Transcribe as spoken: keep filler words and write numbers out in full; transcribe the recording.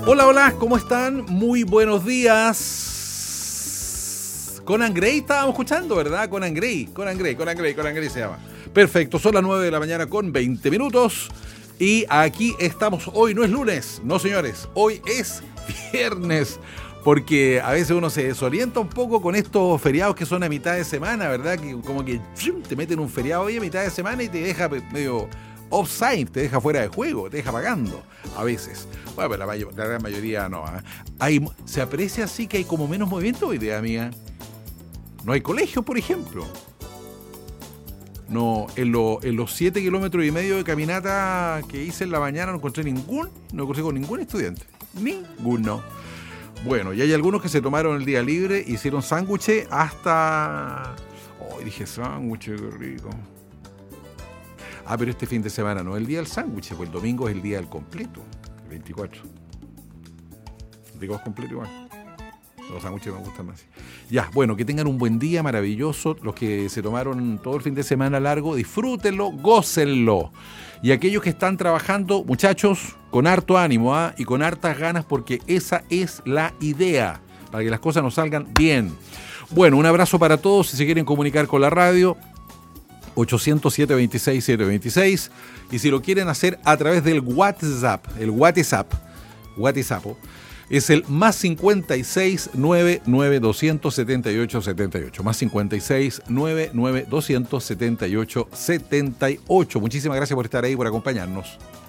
Hola, hola, ¿cómo están? Muy buenos días. Conan Gray estábamos escuchando, ¿verdad? Conan Gray, Conan Gray, Conan Gray, Conan Gray se llama. Perfecto, son las nueve de la mañana con veinte minutos. Y aquí estamos, hoy no es lunes, no señores, hoy es viernes. Porque a veces uno se desorienta un poco con estos feriados que son a mitad de semana, ¿verdad? Que como que te meten un feriado hoy a mitad de semana y te deja medio offside, te deja fuera de juego, te deja pagando a veces. Bueno, pero la, mayor, la gran mayoría no. ¿eh? Hay, se aprecia así que hay como menos movimiento hoy día, amiga. No hay colegio, por ejemplo. No, en, lo, en los siete kilómetros y medio de caminata que hice en la mañana no encontré ningún, no encontré con ningún estudiante. Ninguno. Bueno, y hay algunos que se tomaron el día libre, hicieron sándwiches hasta... Oh, dije sándwiches, qué rico. Ah, pero este fin de semana no es el día del sándwich, pues el domingo es el día del completo, el veinticuatro. Digo, es completo igual. Los sándwiches me gustan más. Ya, bueno, que tengan un buen día maravilloso. Los que se tomaron todo el fin de semana largo, disfrútenlo, gócenlo. Y aquellos que están trabajando, muchachos, con harto ánimo ¿eh? y con hartas ganas, porque esa es la idea, para que las cosas nos salgan bien. Bueno, un abrazo para todos. Si se quieren comunicar con la radio, ochocientos, siete veintiséis, setecientos veintiséis. Y si lo quieren hacer a través del WhatsApp, el WhatsApp, WhatsApp, es el más cincuenta y seis, noventa y nueve, doscientos setenta y ocho, setenta y ocho. Más cincuenta y seis, noventa y nueve, doscientos setenta y ocho, setenta y ocho. Muchísimas gracias por estar ahí, por acompañarnos.